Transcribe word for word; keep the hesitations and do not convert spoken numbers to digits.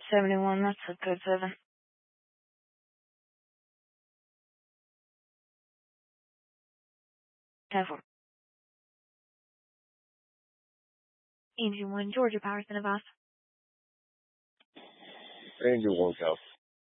seventy-one, that's a good seven. ten four. Engine one, Georgia Power, send a boss. Angel one, Cal